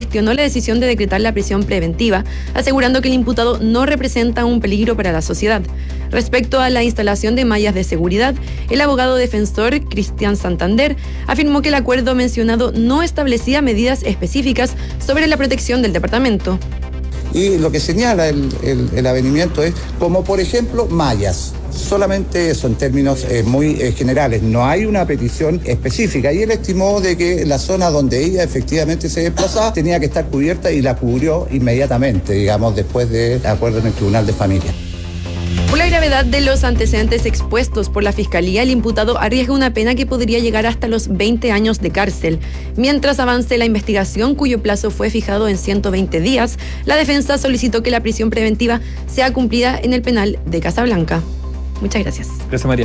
cuestionó la decisión de decretar la prisión preventiva, asegurando que el imputado no representa un peligro para la sociedad. Respecto a la instalación de mallas de seguridad, el abogado defensor Cristian Santander afirmó que el acuerdo mencionado no establecía medidas específicas sobre la protección del departamento. Y lo que señala el avenimiento es como, por ejemplo, mallas. Solamente eso en términos muy generales. No hay una petición específica. Y él estimó de que la zona donde ella efectivamente se desplazaba tenía que estar cubierta y la cubrió inmediatamente, digamos, después del acuerdo en el Tribunal de Familia. Por la gravedad de los antecedentes expuestos por la Fiscalía, el imputado arriesga una pena que podría llegar hasta los 20 años de cárcel. Mientras avance la investigación, cuyo plazo fue fijado en 120 días, la defensa solicitó que la prisión preventiva sea cumplida en el penal de Casablanca. Muchas gracias. Gracias, María.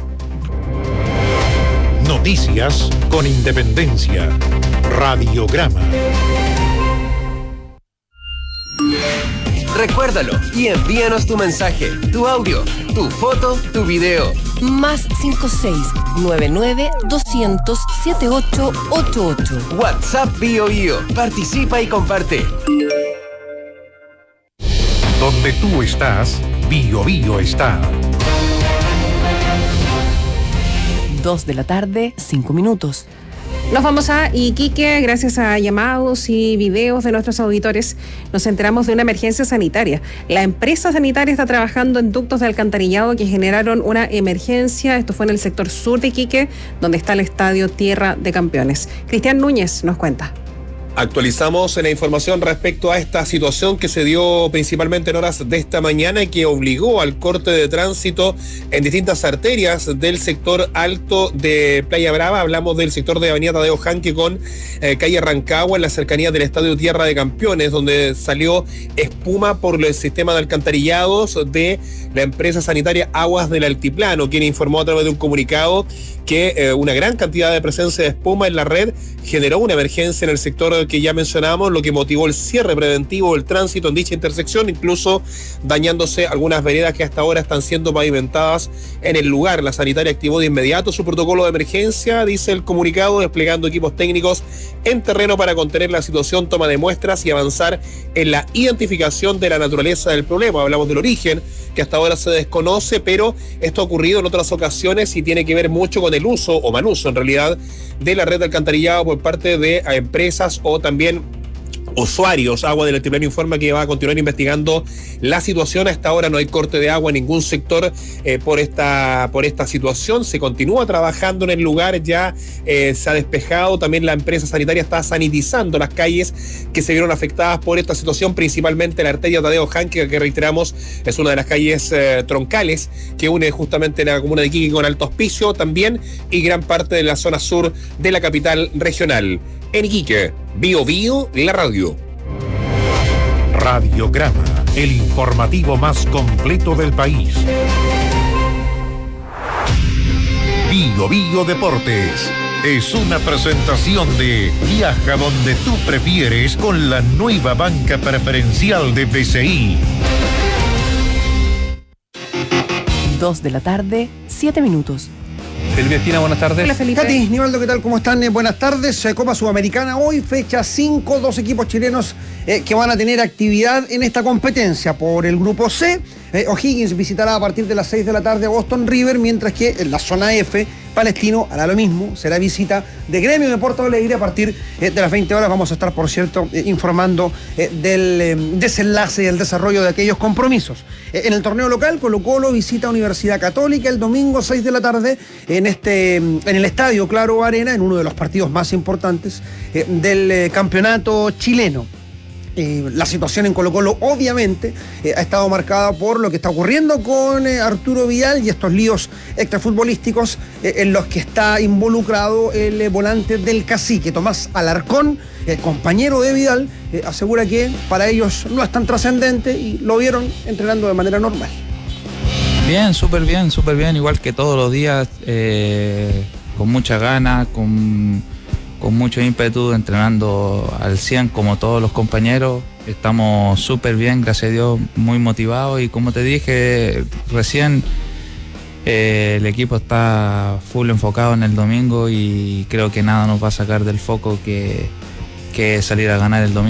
Noticias con independencia. Radiograma. Recuérdalo y envíanos tu mensaje, tu audio, tu foto, tu video. Más 56-99-200-7888. WhatsApp BioBio. Participa y comparte. Donde tú estás, BioBio está. 2 de la tarde, 5 minutos. Nos vamos a Iquique. Gracias a llamados y videos de nuestros auditores nos enteramos de una emergencia sanitaria. La empresa sanitaria está trabajando en ductos de alcantarillado que generaron una emergencia. Esto fue en el sector sur de Iquique, donde está el estadio Tierra de Campeones. Cristian Núñez nos cuenta. Actualizamos la información respecto a esta situación que se dio principalmente en horas de esta mañana y que obligó al corte de tránsito en distintas arterias del sector alto de Playa Brava. Hablamos del sector de Avenida Tadeo Janque con calle Rancagua, en la cercanía del Estadio Tierra de Campeones, donde salió espuma por el sistema de alcantarillados de la empresa sanitaria Aguas del Altiplano, quien informó a través de un comunicado que una gran cantidad de presencia de espuma en la red generó una emergencia en el sector que ya mencionamos, lo que motivó el cierre preventivo del tránsito en dicha intersección, incluso dañándose algunas veredas que hasta ahora están siendo pavimentadas en el lugar. La sanitaria activó de inmediato su protocolo de emergencia, dice el comunicado, desplegando equipos técnicos en terreno para contener la situación, toma de muestras y avanzar en la identificación de la naturaleza del problema. Hablamos del origen, que hasta ahora se desconoce, pero esto ha ocurrido en otras ocasiones y tiene que ver mucho con el uso, o mal uso en realidad, de la red de alcantarillado por parte de empresas o también usuarios. Agua del Altiplano informa que va a continuar investigando la situación. Hasta ahora no hay corte de agua en ningún sector por esta situación. Se continúa trabajando en el lugar, ya se ha despejado. También la empresa sanitaria está sanitizando las calles que se vieron afectadas por esta situación, principalmente la arteria Tadeo Janque, que reiteramos es una de las calles troncales que une justamente la comuna de Iquique con Alto Hospicio también, y gran parte de la zona sur de la capital regional. En Iquique, BioBio, la radio. Radiograma, el informativo más completo del país. BioBio Deportes es una presentación de Viaja donde tú prefieres con la nueva banca preferencial de BCI. 2 de la tarde, 7 minutos. Felipe Espina, buenas tardes. Hola, Felipe. Katy, Nivaldo, ¿qué tal? ¿Cómo están? Buenas tardes. Copa Sudamericana hoy, fecha 5, 2 equipos chilenos que van a tener actividad en esta competencia. Por el grupo C, O'Higgins visitará a partir de las 6 de la tarde a Boston River, mientras que en la zona F, Palestino hará lo mismo, será visita de Gremio de Porto Alegre a partir de las 20 horas. Vamos a estar, por cierto, informando del desenlace y el desarrollo de aquellos compromisos. En el torneo local, Colo-Colo visita Universidad Católica el domingo 6 de la tarde en el Estadio Claro Arena, en uno de los partidos más importantes del campeonato chileno. La situación en Colo-Colo obviamente ha estado marcada por lo que está ocurriendo con Arturo Vidal y estos líos extrafutbolísticos en los que está involucrado el volante del Cacique, Tomás Alarcón, el compañero de Vidal, asegura que para ellos no es tan trascendente y lo vieron entrenando de manera normal. Bien, súper bien, igual que todos los días, con mucha ganas, con mucho ímpetu, entrenando al 100 como todos los compañeros. Estamos súper bien, gracias a Dios, muy motivados, y como te dije recién, el equipo está full enfocado en el domingo y creo que nada nos va a sacar del foco que salir a ganar el domingo.